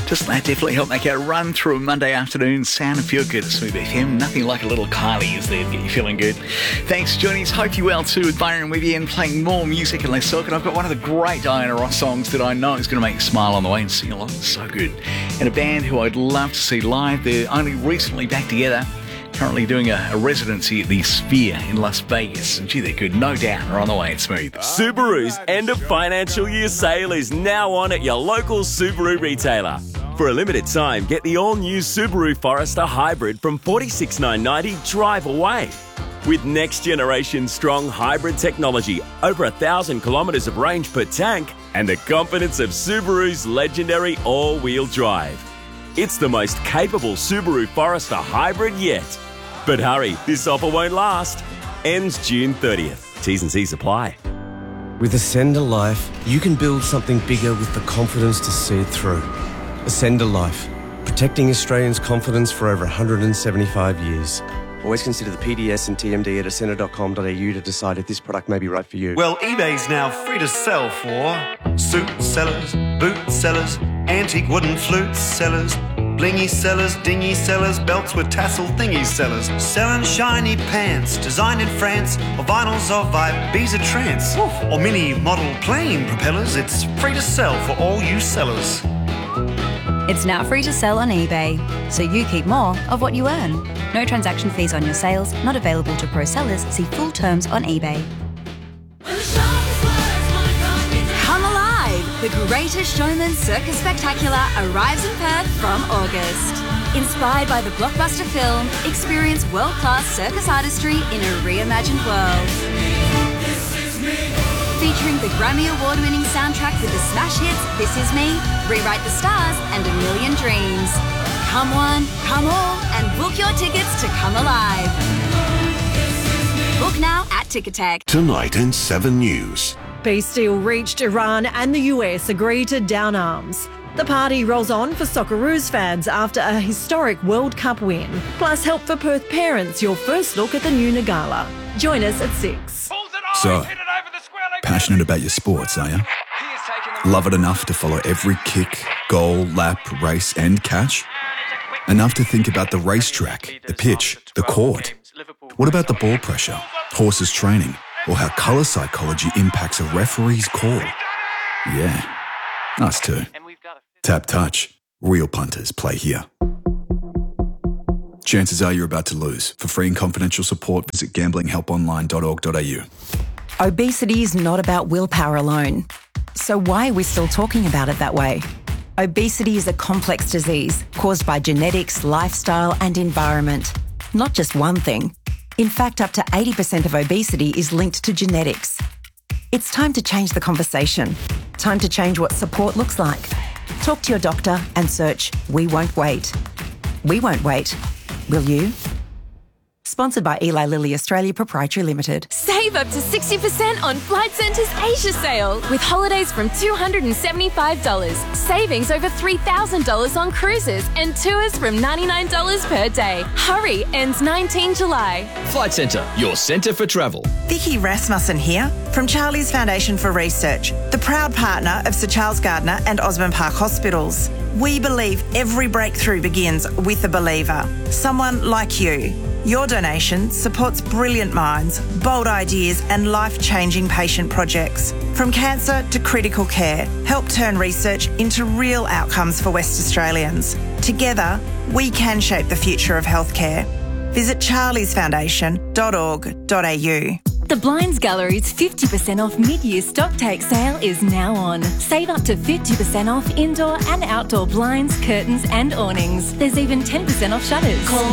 Just that definitely help make our run through a Monday afternoon sound and feel good at Smooth FM. Nothing like a little Kylie is there to get you feeling good. Thanks for joining us. Hope you're well too with Byron Webby and playing more music and less talk. And I've got one of the great Diana Ross songs that I know is going to make you smile on the way and sing along. So good. And a band who I'd love to see live. They're only recently back together. Currently doing a residency at the Sphere in Las Vegas. And gee, they're good, no doubt, are on the way at Smooth. Subaru's end of financial year sale is now on at your local Subaru retailer. For a limited time, get the all-new Subaru Forester Hybrid from $46,990 drive away. With next-generation strong hybrid technology, over 1,000 kilometres of range per tank, and the confidence of Subaru's legendary all-wheel drive. It's the most capable Subaru Forester Hybrid yet. But hurry, this offer won't last. Ends June 30th. T's and C's apply. With Ascender Life, you can build something bigger with the confidence to see it through. Ascender Life, protecting Australians' confidence for over 175 years. Always consider the PDS and TMD at ascender.com.au to decide if this product may be right for you. Well, eBay's now free to sell for suit sellers, boot sellers, antique wooden flute sellers, blingy sellers, dingy sellers, belts with tassel thingy sellers, selling shiny pants designed in France, or vinyls of Ibiza trance, or mini model plane propellers. It's free to sell for all you sellers. It's now free to sell on eBay, so you keep more of what you earn. No transaction fees on your sales, not available to pro sellers. See full terms on eBay. Come Alive! The Greatest Showman Circus Spectacular arrives in Perth from August. Inspired by the blockbuster film, experience world-class circus artistry in a reimagined world. Featuring the Grammy Award-winning soundtrack with the smash hits This Is Me, Rewrite the Stars and A Million Dreams. Come one, come all, and book your tickets to Come Alive. Book now at Ticketek. Tonight in 7 News. Peace deal reached. Iran and the US agree to down arms. The party rolls on for Socceroos fans after a historic World Cup win. Plus help for Perth parents, your first look at the new Nagala. Join us at 6. So, passionate about your sports, are you? Love it enough to follow every kick, goal, lap, race and catch? Enough to think about the racetrack, the pitch, the court? What about the ball pressure, horses training, or how colour psychology impacts a referee's call? Yeah, us too. Tap Touch. Real punters play here. Chances are you're about to lose. For free and confidential support, visit gamblinghelponline.org.au. Obesity is not about willpower alone. So why are we still talking about it that way? Obesity is a complex disease caused by genetics, lifestyle and environment. Not just one thing. In fact, up to 80% of obesity is linked to genetics. It's time to change the conversation. Time to change what support looks like. Talk to your doctor and search We Won't Wait. We won't wait. Will you? Sponsored by Eli Lilly Australia Proprietary Limited. Save up to 60% on Flight Centre's Asia sale with holidays from $275, savings over $3,000 on cruises and tours from $99 per day. Hurry, ends 19 July. Flight Centre, your centre for travel. Vicky Rasmussen here from Charlie's Foundation for Research, the proud partner of Sir Charles Gardner and Osborne Park Hospitals. We believe every breakthrough begins with a believer, someone like you. Your donation supports brilliant minds, bold ideas and life-changing patient projects. From cancer to critical care, help turn research into real outcomes for West Australians. Together, we can shape the future of healthcare. Visit charliesfoundation.org.au. The Blinds Gallery's 50% off mid-year stock take sale is now on. Save up to 50% off indoor and outdoor blinds, curtains and awnings. There's even 10% off shutters. Call